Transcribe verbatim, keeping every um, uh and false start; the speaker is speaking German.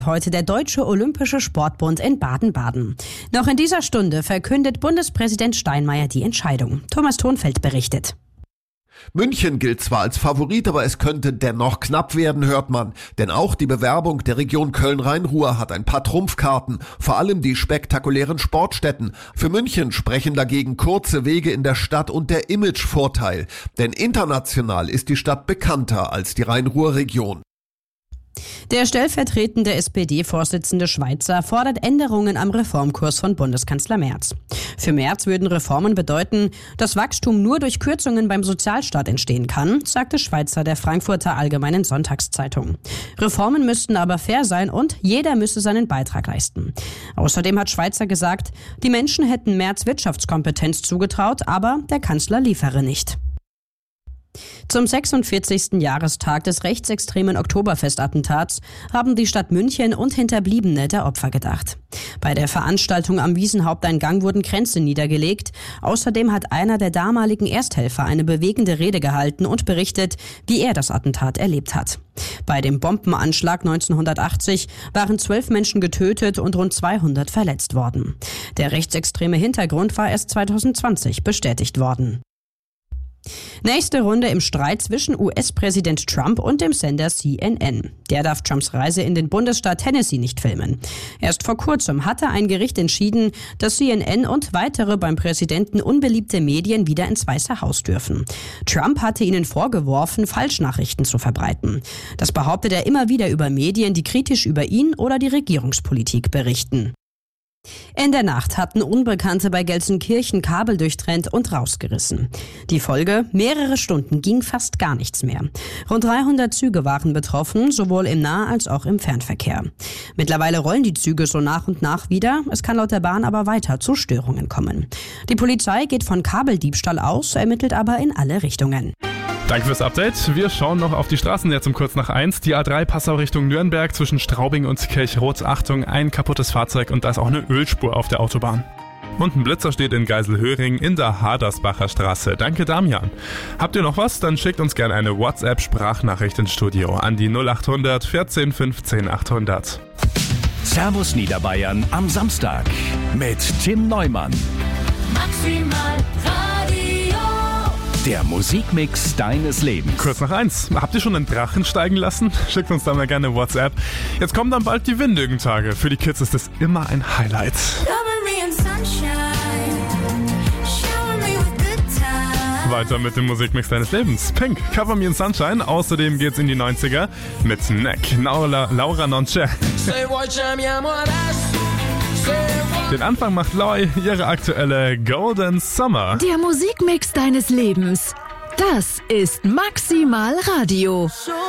Heute der Deutsche Olympische Sportbund in Baden-Baden. Noch in dieser Stunde verkündet Bundespräsident Steinmeier die Entscheidung. Thomas Thonfeld berichtet. München gilt zwar als Favorit, aber es könnte dennoch knapp werden, hört man. Denn auch die Bewerbung der Region Köln-Rhein-Ruhr hat ein paar Trumpfkarten, vor allem die spektakulären Sportstätten. Für München sprechen dagegen kurze Wege in der Stadt und der Imagevorteil. Denn international ist die Stadt bekannter als die Rhein-Ruhr-Region. Der stellvertretende S P D-Vorsitzende Schweizer fordert Änderungen am Reformkurs von Bundeskanzler Merz. Für Merz würden Reformen bedeuten, dass Wachstum nur durch Kürzungen beim Sozialstaat entstehen kann, sagte Schweizer der Frankfurter Allgemeinen Sonntagszeitung. Reformen müssten aber fair sein und jeder müsse seinen Beitrag leisten. Außerdem hat Schweizer gesagt, die Menschen hätten Merz Wirtschaftskompetenz zugetraut, aber der Kanzler liefere nicht. Zum sechsundvierzigsten Jahrestag des rechtsextremen Oktoberfestattentats haben die Stadt München und Hinterbliebene der Opfer gedacht. Bei der Veranstaltung am Wiesenhaupteingang wurden Kränze niedergelegt. Außerdem hat einer der damaligen Ersthelfer eine bewegende Rede gehalten und berichtet, wie er das Attentat erlebt hat. Bei dem Bombenanschlag neunzehnhundertachtzig waren zwölf Menschen getötet und rund zweihundert verletzt worden. Der rechtsextreme Hintergrund war erst zweitausendzwanzig bestätigt worden. Nächste Runde im Streit zwischen U S-Präsident Trump und dem Sender C N N. Der darf Trumps Reise in den Bundesstaat Tennessee nicht filmen. Erst vor kurzem hatte ein Gericht entschieden, dass C N N und weitere beim Präsidenten unbeliebte Medien wieder ins Weiße Haus dürfen. Trump hatte ihnen vorgeworfen, Falschnachrichten zu verbreiten. Das behauptet er immer wieder über Medien, die kritisch über ihn oder die Regierungspolitik berichten. In der Nacht hatten Unbekannte bei Gelsenkirchen Kabel durchtrennt und rausgerissen. Die Folge? Mehrere Stunden ging fast gar nichts mehr. Rund dreihundert Züge waren betroffen, sowohl im Nah- als auch im Fernverkehr. Mittlerweile rollen die Züge so nach und nach wieder. Es kann laut der Bahn aber weiter zu Störungen kommen. Die Polizei geht von Kabeldiebstahl aus, ermittelt aber in alle Richtungen. Danke fürs Update. Wir schauen noch auf die Straßen jetzt um kurz nach eins. Die A drei Passau Richtung Nürnberg zwischen Straubing und Kirchroth. Achtung, ein kaputtes Fahrzeug und da ist auch eine Ölspur auf der Autobahn. Und ein Blitzer steht in Geiselhöring in der Hadersbacher Straße. Danke, Damian. Habt ihr noch was? Dann schickt uns gerne eine WhatsApp-Sprachnachricht ins Studio an die null achthundert vierzehn fünfzehn achthundert. Servus Niederbayern am Samstag mit Tim Neumann. Maximal Radio. Der Musikmix deines Lebens. Kurz nach eins. Habt ihr schon einen Drachen steigen lassen? Schickt uns da mal gerne WhatsApp. Jetzt kommen dann bald die windigen Tage. Für die Kids ist das immer ein Highlight. Weiter mit dem Musikmix deines Lebens. Pink, Cover Me in Sunshine. Außerdem geht's in die neunziger mit Neck, Laura, Laura Nonce. Den Anfang macht Loy, ihre aktuelle Golden Summer. Der Musikmix deines Lebens. Das ist Maximal Radio.